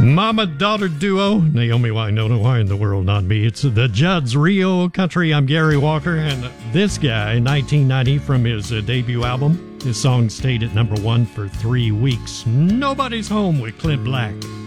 Mama-daughter duo, Naomi Winona, why in the world not me? It's the Judds, Rio Country. I'm Gary Walker, and this guy, 1990, from his debut album, his song stayed at number one for 3 weeks. Nobody's Home with Clint Black.